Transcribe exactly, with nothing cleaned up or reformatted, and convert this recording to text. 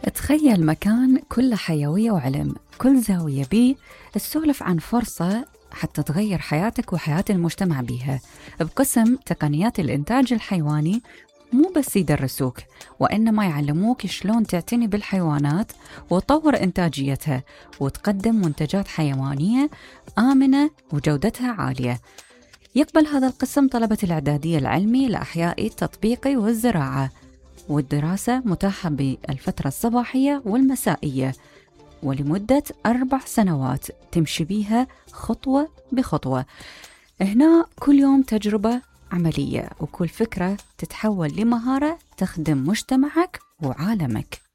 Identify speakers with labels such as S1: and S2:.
S1: تخيل مكان كله حيوية وعلم، كل زاوية بيه تسولف عن فرصة حتى تغير حياتك وحياة المجتمع بيها. بقسم تقنيات الإنتاج الحيواني مو بس يدرسوك، وإنما يعلموك شلون تعتني بالحيوانات وتطور إنتاجيتها وتقدم منتجات حيوانية آمنة وجودتها عالية. يقبل هذا القسم طلبة الإعدادية العلمي الأحيائي التطبيقي والزراعة، والدراسة متاحة بالفترة الصباحية والمسائية ولمدة أربع سنوات تمشي بيها خطوة بخطوة. هنا كل يوم تجربة عملية، وكل فكرة تتحول لمهارة تخدم مجتمعك وعالمك.